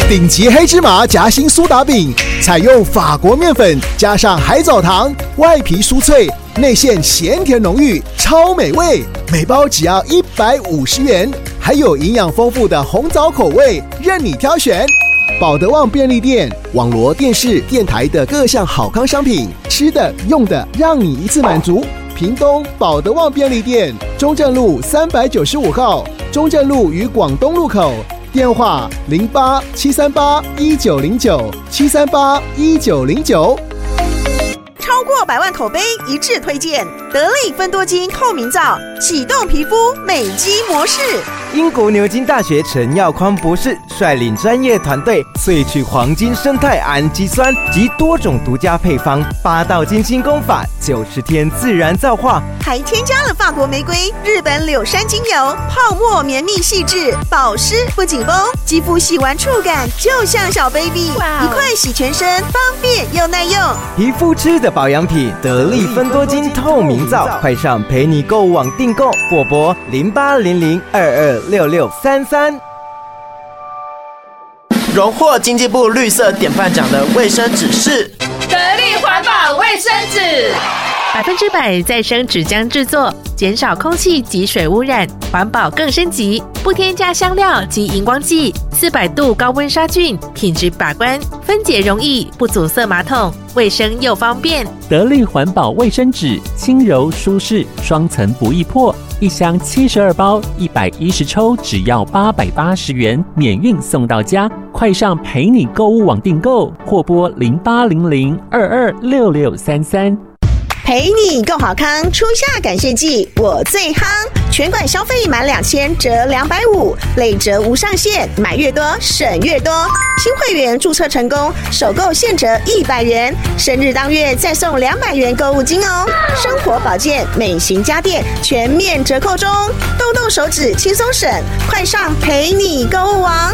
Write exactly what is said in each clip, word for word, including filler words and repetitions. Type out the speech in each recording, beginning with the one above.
顶级黑芝麻夹心苏打饼，采用法国面粉加上海藻糖，外皮酥脆，内馅咸甜浓郁，超美味。每包只要一百五十元，还有营养丰富的红枣口味，任你挑选。保德旺便利店网罗电视、电台的各项好康商品，吃的、用的，让你一次满足。屏东保德旺便利店，中正路三百九十五号，中正路与广东路口。电话零八七三八一九零九七三八一九零九。 超过百万口碑一致推荐得力芬多精透明皂，启动皮肤美肌模式。 英国牛津大学陈耀宽博士率领专业团队萃取黄金生态氨基酸及多种独家配方，八道精心工法，九十天自然皂化， 还添加了法国玫瑰、日本柳杉精油，泡沫绵密细致，保湿不紧绷，肌肤洗完触感就像小 baby， 一块洗全身，方便又耐用。 皮肤吃的保养品，得力芬多精透明皂，快上陪你购物网订购，或拨零八零零二二六六三三。 荣获经济部绿色典范奖的卫生纸是得力环保卫生纸， 百分之百再生纸浆制作，减少空气及水污染，环保更升级，不添加香料及荧光剂，四百度高温杀菌，品质把关，分解容易，不阻塞马桶，卫生又方便。 得力环保卫生纸，轻柔舒适，双层不易破，一箱七十二包，一百一十抽，只要八百八十元，免运送到家。快上陪你购物网订购，或拨零八零零二二六六三三。 陪你够好康，初夏感谢季我最夯，全馆消费满两千折两百五，累折无上限，买越多省越多。新会员注册成功，首购现折一百元，生日当月再送两百元购物金哦。生活保健、美型家电全面折扣中，动动手指轻松省，快上陪你购物网。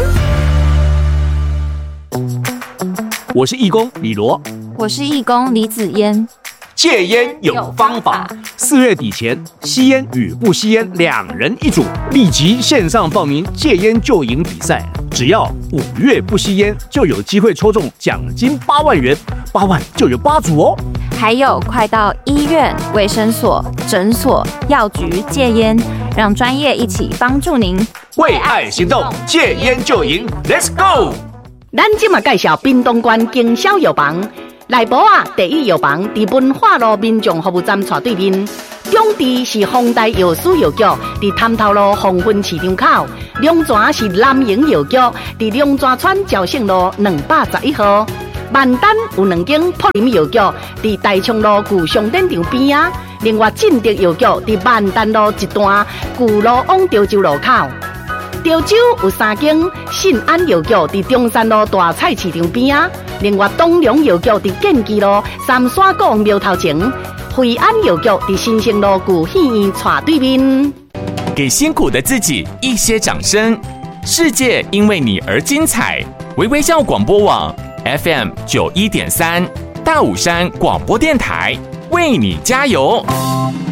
我是义工李罗， 我是义工李子嫣。 戒烟有方法，四月底前，吸烟与不吸烟两人一组，立即线上报名戒烟就赢比赛。只要五月不吸烟，就有机会抽中奖金八万元，八万就有八组哦。 还有，快到医院、卫生所、诊所、药局戒烟，让专业一起帮助您。 为爱行动，戒烟就赢 ，Let's go！ 咱今嘛介绍屏东县经销药房。内埔啊，第一药房伫文化路民众服务站斜对面，中地是丰台药师药局，伫潭头路黄昏市场口；两泉是南营药局，伫两泉村朝圣路两百十一号；万丹有两间普林药局，伫大昌路旧商店场边啊；另外正德药局伫万丹路一段旧路往潮州路口。潮州有三间信安药局伫中山路大菜市场边啊，另外东龙药局伫建基路三山港庙头前，惠安药局伫新生路旧戏院斜对面。 给辛苦的自己一些掌声，世界因为你而精彩。微微笑广播网 F M 九一点三，大武山广播电台为你加油。